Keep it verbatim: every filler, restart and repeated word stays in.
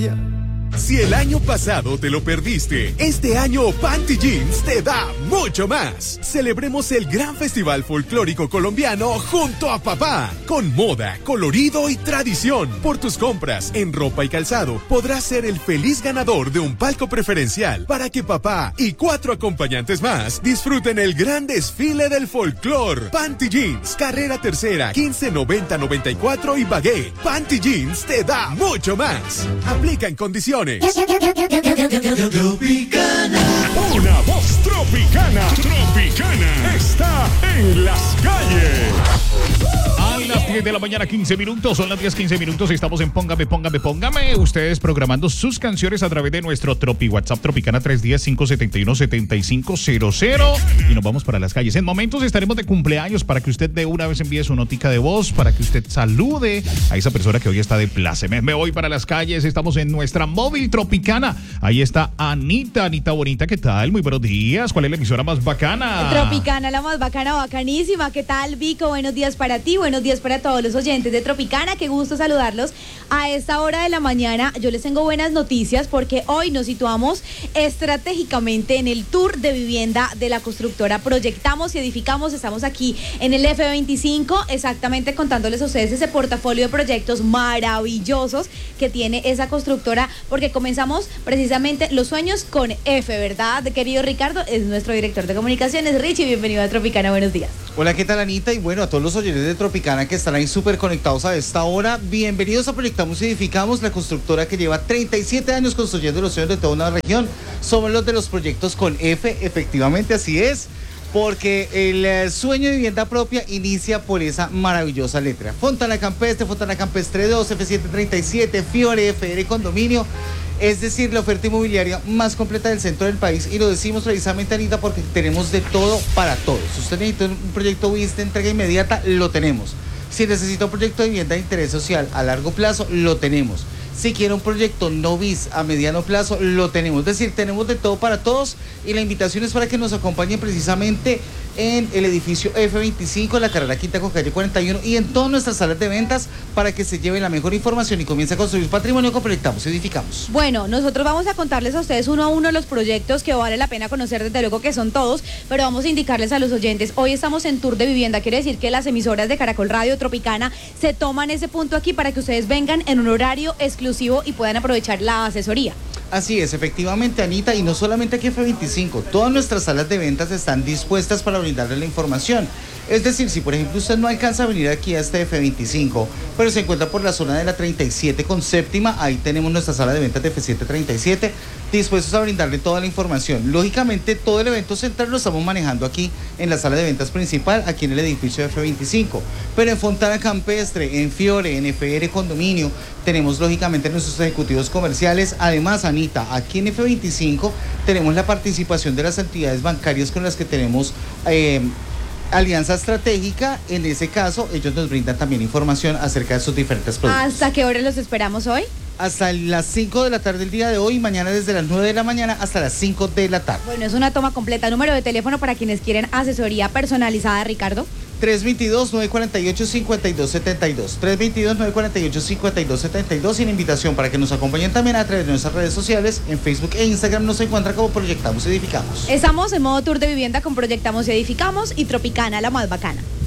Si el año pasado te lo perdiste, este año Panty Jeans te da mucho más. Celebremos el gran festival folclórico colombiano junto a papá, con moda, colorido y tradición. Por tus compras en ropa y calzado, podrás ser el feliz ganador de un palco preferencial para que papá y cuatro acompañantes más disfruten el gran desfile del folclor. Panty Jeans, carrera tercera, quince noventa noventa y cuatro y Bagué. Panty Jeans te da mucho más. Aplica en condiciones. Tropicana. Una voz tropicana. Tropicana. Está en las calles. A las diez de la mañana, quince minutos. Son las diez, quince minutos. Estamos en Póngame, Póngame, Póngame. Ustedes programando sus canciones a través de nuestro Tropi WhatsApp Tropicana tres uno cero, cinco siete uno, siete cinco cero cero. Y nos vamos para las calles. En momentos estaremos de cumpleaños para que usted de una vez envíe su notica de voz, para que usted salude a esa persona que hoy está de pláceme. Me voy para las calles. Estamos en nuestra móvil Tropicana. Ahí está Anita. Anita bonita, ¿qué tal? Muy buenos días. ¿Cuál es la emisora más bacana? Tropicana, la más bacana, bacanísima. ¿Qué tal, Vico? Buenos días para ti, buenos días para todos los oyentes de Tropicana. Qué gusto saludarlos a esta hora de la mañana. Yo les tengo buenas noticias porque hoy nos situamos estratégicamente en el tour de vivienda de la constructora Proyectamos y Edificamos. Estamos aquí en el F veinticinco, exactamente contándoles a ustedes ese portafolio de proyectos maravillosos que tiene esa constructora, porque comenzamos precisamente los sueños con F, ¿verdad? Querido Ricardo, es nuestro director de comunicaciones. Richie, bienvenido a Tropicana, buenos días. Hola, ¿qué tal, Anita? Y bueno, a todos los oyentes de Tropicana que están ahí súper conectados a esta hora, bienvenidos a Proyectamos y Edificamos, la constructora que lleva treinta y siete años construyendo los sueños de toda una región. Somos los de los proyectos con F, efectivamente así es, porque el sueño de vivienda propia inicia por esa maravillosa letra. Fontana Campestre, Fontana Campestre dos, F setecientos treinta y siete, Fiore, F R Condominio. Es decir, la oferta inmobiliaria más completa del centro del país, y lo decimos precisamente, Anita, porque tenemos de todo para todos. Si usted necesita un proyecto B I S de entrega inmediata, lo tenemos. Si necesita un proyecto de vivienda de interés social a largo plazo, lo tenemos. Si quiere un proyecto no B I S a mediano plazo, lo tenemos. Es decir, tenemos de todo para todos, y la invitación es para que nos acompañen precisamente en el edificio F veinticinco, la carrera quinta con calle cuarenta y uno, y en todas nuestras salas de ventas, para que se lleve la mejor información y comience a construir patrimonio con Proyectamos y Edificamos. Bueno, nosotros vamos a contarles a ustedes uno a uno los proyectos que vale la pena conocer, desde luego que son todos, pero vamos a indicarles a los oyentes, hoy estamos en tour de vivienda, quiere decir que las emisoras de Caracol Radio, Tropicana, se toman ese punto aquí para que ustedes vengan en un horario exclusivo y puedan aprovechar la asesoría. Así es, efectivamente, Anita, y no solamente aquí F veinticinco, todas nuestras salas de ventas están dispuestas para brindarle la información. Es decir, si por ejemplo usted no alcanza a venir aquí a este F veinticinco, pero se encuentra por la zona de la treinta y siete con séptima, ahí tenemos nuestra sala de ventas de F setecientos treinta y siete, dispuestos a brindarle toda la información. Lógicamente, todo el evento central lo estamos manejando aquí en la sala de ventas principal, aquí en el edificio de F veinticinco, pero en Fontana Campestre, en Fiore, en F R Condominio, tenemos lógicamente nuestros ejecutivos comerciales. Además, Anita, aquí en F veinticinco tenemos la participación de las entidades bancarias con las que tenemos eh, alianza estratégica. En ese caso, ellos nos brindan también información acerca de sus diferentes productos. ¿Hasta qué hora los esperamos hoy? Hasta las cinco de la tarde del día de hoy, mañana desde las nueve de la mañana hasta las cinco de la tarde. Bueno, es una toma completa. Número de teléfono para quienes quieren asesoría personalizada, Ricardo. tres dos dos, nueve cuatro ocho, cinco dos siete dos. tres dos dos, nueve cuatro ocho, cinco dos siete dos. Y la invitación para que nos acompañen también a través de nuestras redes sociales. En Facebook e Instagram nos encuentran como Proyectamos y Edificamos. Estamos en modo tour de vivienda con Proyectamos y Edificamos y Tropicana, la más bacana.